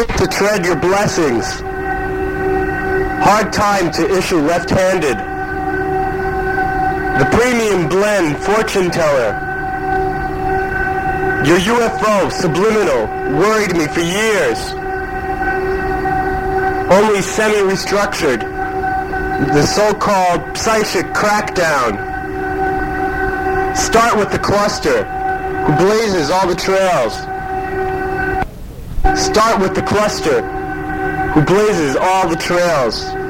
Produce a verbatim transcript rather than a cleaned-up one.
quick to tread your blessings. Hard time to issue left-handed. The premium blend fortune teller. Your U F O subliminal worried me for years. Only semi-restructured. The so-called psychic crackdown. Start with the cluster, who blazes all the trails. Start with the cluster, who blazes all the trails.